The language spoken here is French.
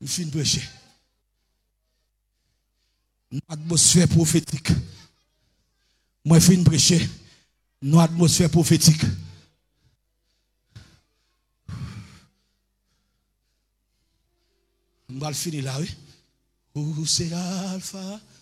fin prêcher. Une atmosphère prophétique. Moi, fin prêcher. Une atmosphère prophétique. On va le finir là, oui. Où c'est Alpha?